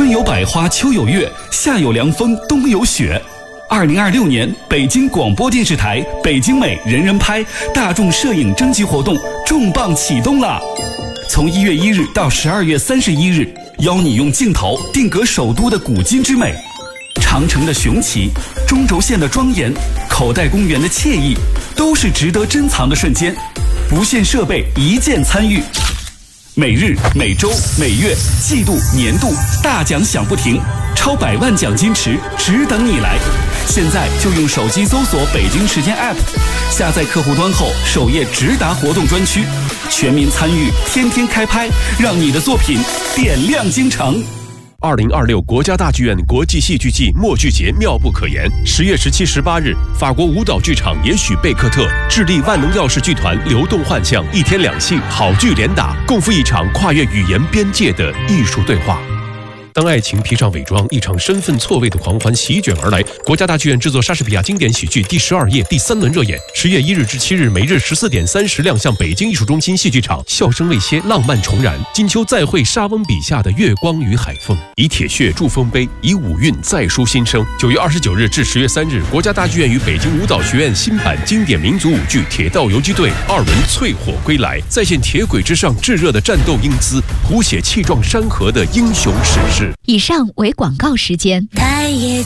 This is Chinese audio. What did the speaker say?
春有百花，秋有月，夏有凉风，冬有雪。2026年，北京广播电视台北京美人人拍大众摄影征集活动重磅启动了！从1月1日到12月31日，邀你用镜头定格首都的古今之美，长城的雄奇，中轴线的庄严，口袋公园的惬意，都是值得珍藏的瞬间。不限设备，一键参与。每日、每周、每月、季度、年度大奖响不停，超100万奖金池只等你来！现在就用手机搜索北京时间 App， 下载客户端后，首页直达活动专区，全民参与，天天开拍，让你的作品点亮京城。 2026国家大剧院国际戏剧季默剧节妙不可言。10月17、18日，法国舞蹈剧场也许贝克特、智利万能钥匙剧团流动幻象1天2戏好剧连打，共赴一场跨越语言边界的艺术对话。当爱情披上伪装，一场身份错位的狂欢席卷而来。国家大剧院制作莎士比亚经典喜剧《第12夜》第3轮热演，10月1日至7日，每日14点30亮相北京艺术中心戏剧场。笑声未歇，浪漫重燃。金秋再会莎翁笔下的月光与海凤，以铁血铸丰碑，以五韵再书新生。9月29日至10月3日，国家大剧院与北京舞蹈学院新版经典民族舞剧《铁道游击队》2轮淬火归来，再现铁轨之上炙热的战斗英姿，谱写气壮山河的英雄史诗。 以上为广告时间。